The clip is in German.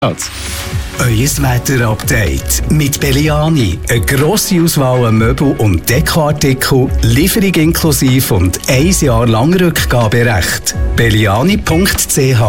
Euer Wetter-Update mit Belliani. Eine grosse Auswahl an Möbel- und Dekoartikeln, Lieferung inklusive und 1 Jahr lang Rückgaberecht. Belliani.ch